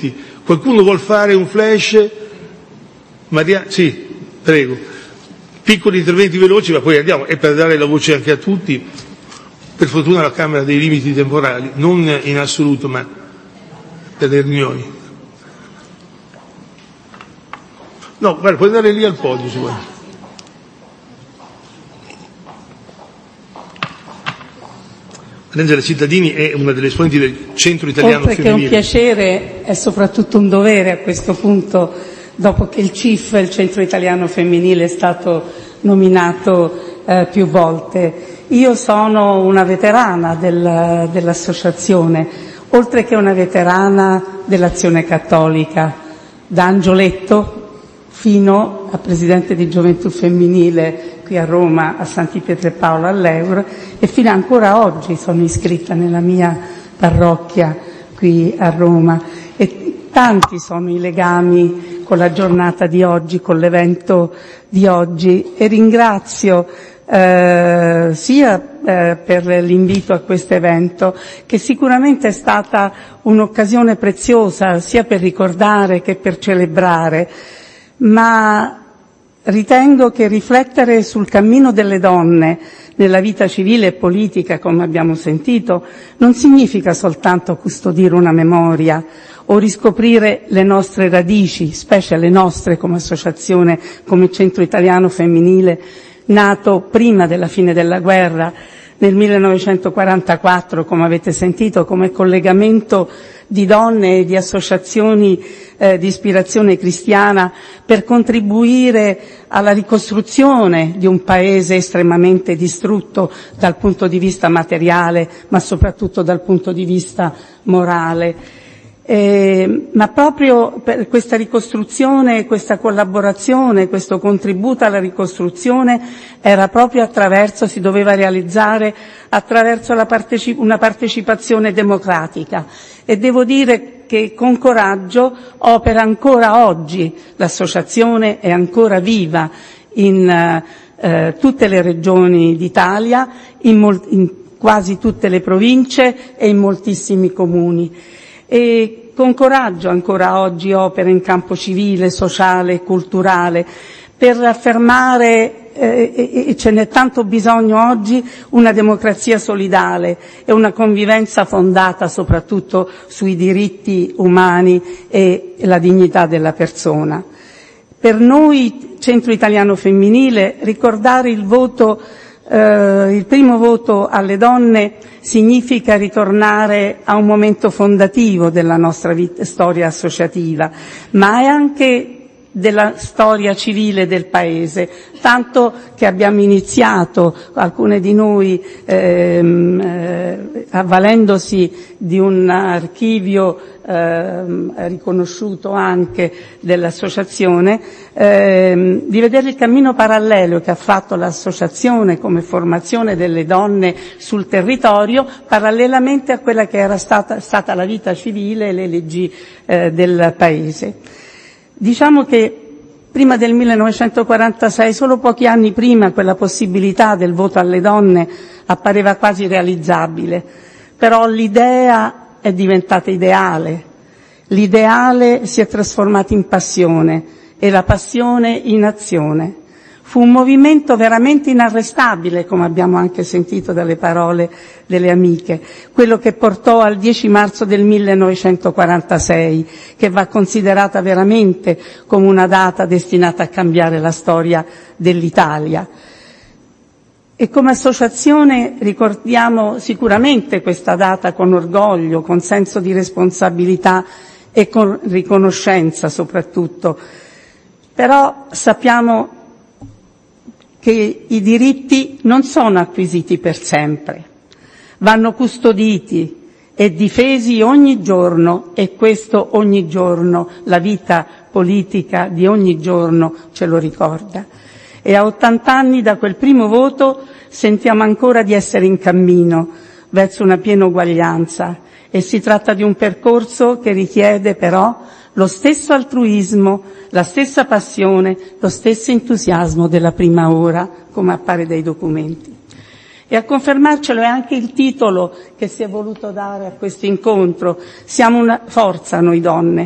minuti. Qualcuno vuol fare un flash? Maria? Sì, prego. Piccoli interventi veloci, ma poi andiamo. E per dare la voce anche a tutti, per fortuna la Camera ha dei limiti temporali, non in assoluto, ma per le riunioni. No, guarda, puoi andare lì al podio se vuoi. Angela Cittadini è una delle esponenti del Centro Italiano Femminile. Oltre che un piacere, è soprattutto un dovere a questo punto, dopo che il CIF, il Centro Italiano Femminile, è stato nominato più volte. Io sono una veterana dell'associazione, oltre che una veterana dell'Azione Cattolica, da Angioletto fino a presidente di Gioventù Femminile qui a Roma, a Santi Pietro e Paolo all'Euro, e fino ancora oggi sono iscritta nella mia parrocchia qui a Roma. E tanti sono i legami con la giornata di oggi, con l'evento di oggi, e ringrazio sia per l'invito a questo evento, che sicuramente è stata un'occasione preziosa sia per ricordare che per celebrare, ma ritengo che riflettere sul cammino delle donne nella vita civile e politica, come abbiamo sentito, non significa soltanto custodire una memoria o riscoprire le nostre radici, specie le nostre come associazione, come Centro Italiano Femminile, nato prima della fine della guerra, nel 1944, come avete sentito, come collegamento di donne e di associazioni di ispirazione cristiana per contribuire alla ricostruzione di un paese estremamente distrutto dal punto di vista materiale, ma soprattutto dal punto di vista morale. Ma proprio per questa ricostruzione, questa collaborazione, questo contributo alla ricostruzione era proprio si doveva realizzare attraverso una partecipazione democratica, e devo dire che con coraggio opera ancora oggi. L'associazione è ancora viva in tutte le regioni d'Italia, in quasi tutte le province e in moltissimi comuni. E con coraggio ancora oggi opera in campo civile, sociale, culturale, per affermare, e ce n'è tanto bisogno oggi, una democrazia solidale e una convivenza fondata soprattutto sui diritti umani e la dignità della persona. Per noi, Centro Italiano Femminile, ricordare il primo voto alle donne significa ritornare a un momento fondativo della nostra storia associativa, ma è anche della storia civile del Paese, tanto che abbiamo iniziato, alcune di noi avvalendosi di un archivio riconosciuto anche dell'associazione, di vedere il cammino parallelo che ha fatto l'associazione come formazione delle donne sul territorio, parallelamente a quella che era stata la vita civile e le leggi del Paese. Diciamo che prima del 1946, solo pochi anni prima, quella possibilità del voto alle donne appareva quasi realizzabile, però l'idea è diventata ideale, l'ideale si è trasformato in passione e la passione in azione. Fu un movimento veramente inarrestabile, come abbiamo anche sentito dalle parole delle amiche, quello che portò al 10 marzo del 1946, che va considerata veramente come una data destinata a cambiare la storia dell'Italia. E come associazione ricordiamo sicuramente questa data con orgoglio, con senso di responsabilità e con riconoscenza soprattutto. Però sappiamo che i diritti non sono acquisiti per sempre, vanno custoditi e difesi ogni giorno, e questo ogni giorno, la vita politica di ogni giorno ce lo ricorda. E a 80 anni da quel primo voto sentiamo ancora di essere in cammino verso una piena uguaglianza, e si tratta di un percorso che richiede però lo stesso altruismo, la stessa passione, lo stesso entusiasmo della prima ora, come appare dai documenti. E a confermarcelo è anche il titolo che si è voluto dare a questo incontro: siamo una forza noi donne.